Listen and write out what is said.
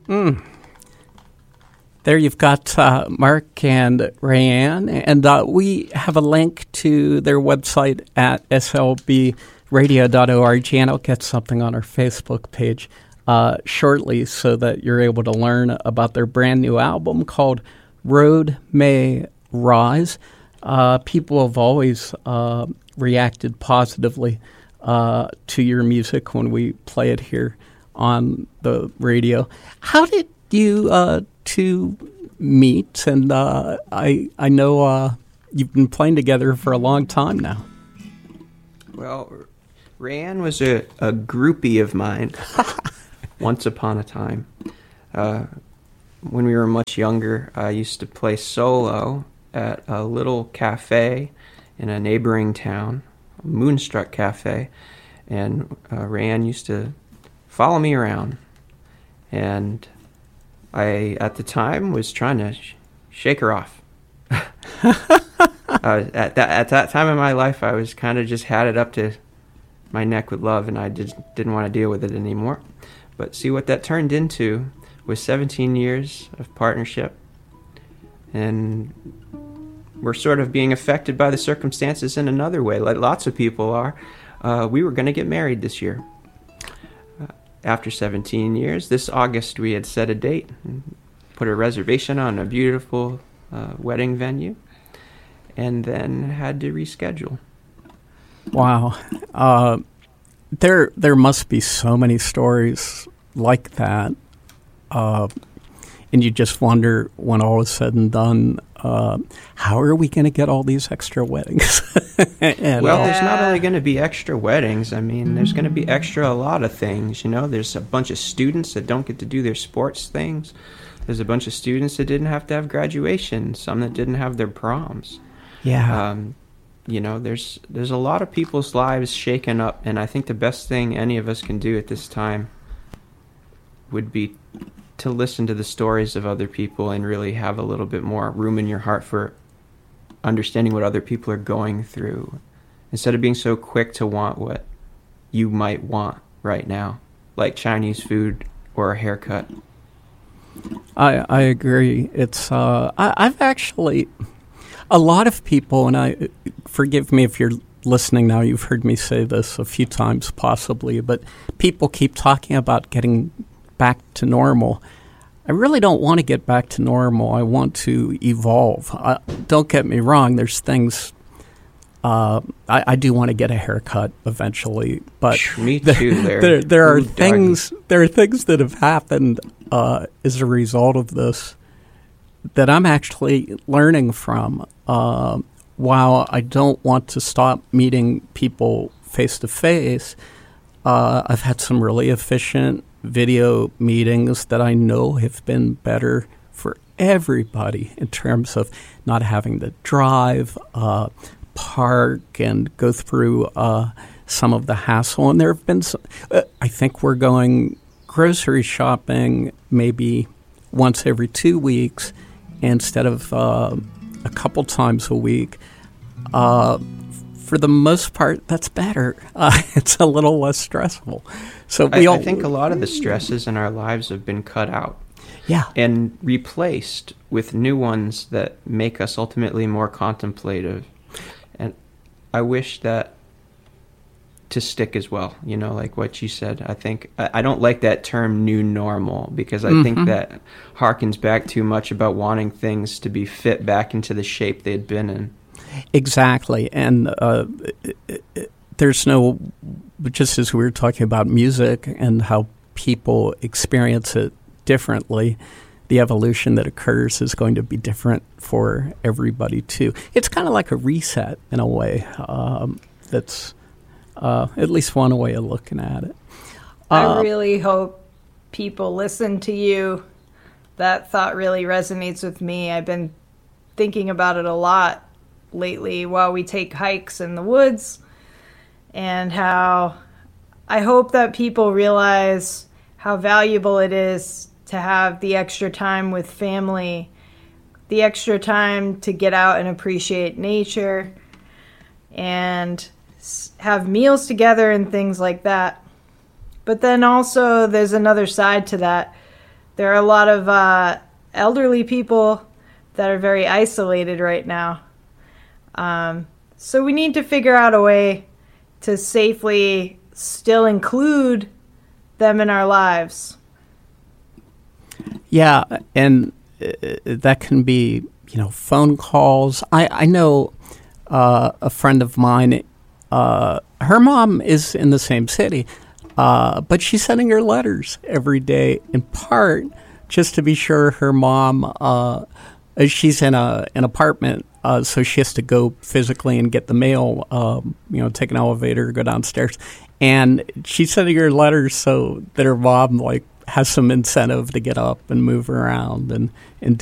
There you've got Mark and Rayanne, and we have a link to their website at slbradio.org, and I'll get something on our Facebook page shortly so that you're able to learn about their brand new album called Road May Rise. People have always reacted positively to your music when we play it here on the radio. How did you two meet? And I know you've been playing together for a long time now. Well, Rayanne was a groupie of mine once upon a time. When we were much younger, I used to play solo at a little cafe in a neighboring town, Moonstruck Cafe, and Rayanne used to follow me around. And I, at the time, was trying to shake her off. At that time in my life, I was kind of just had it up to my neck with love, and I just didn't want to deal with it anymore. But see, what that turned into was 17 years of partnership, and we're sort of being affected by the circumstances in another way, like lots of people are. We were going to get married this year. After 17 years, this August we had set a date, and put a reservation on a beautiful wedding venue, and then had to reschedule. Wow. There must be so many stories like that. And you just wonder, when all is said and done, how are we going to get all these extra weddings? There's not only going to be extra weddings. I mean, there's going to be extra a lot of things. You know, there's a bunch of students that don't get to do their sports things. There's a bunch of students that didn't have to have graduation. Some that didn't have their proms. Yeah. You know, there's a lot of people's lives shaken up, and I think the best thing any of us can do at this time would be to listen to the stories of other people and really have a little bit more room in your heart for understanding what other people are going through, instead of being so quick to want what you might want right now, like Chinese food or a haircut. I agree. It's I've actually, a lot of people, and I forgive me if you're listening now, you've heard me say this a few times possibly, but people keep talking about getting back to normal. I really don't want to get back to normal. I want to evolve. Don't get me wrong. There's things. I do want to get a haircut eventually, but me too. There are things. There are things that have happened as a result of this that I'm actually learning from. While I don't want to stop meeting people face to face, I've had some really efficient video meetings that I know have been better for everybody in terms of not having to drive, park, and go through some of the hassle. And there have been some, I think we're going grocery shopping maybe once every 2 weeks instead of a couple times a week. For the most part, that's better. It's a little less stressful. So I think a lot of the stresses in our lives have been cut out. Yeah. And replaced with new ones that make us ultimately more contemplative. And I wish that to stick as well, you know, like what you said. I think I don't like that term new normal, because I think that harkens back too much about wanting things to be fit back into the shape they'd been in. Exactly. And there's no, just as we were talking about music and how people experience it differently, the evolution that occurs is going to be different for everybody too. It's kind of like a reset in a way. That's at least one way of looking at it. I really hope people listen to you. That thought really resonates with me. I've been thinking about it a lot lately while we take hikes in the woods, and how I hope that people realize how valuable it is to have the extra time with family, the extra time to get out and appreciate nature and have meals together and things like that. But then also there's another side to that. there are a lot of elderly people that are very isolated right now. So we need to figure out a way to safely still include them in our lives. Yeah, and that can be, phone calls. I know a friend of mine, her mom is in the same city, but she's sending her letters every day, in part just to be sure her mom, she's in an apartment, so she has to go physically and get the mail, take an elevator, go downstairs. And she's sending her letters so that her mom, has some incentive to get up and move around and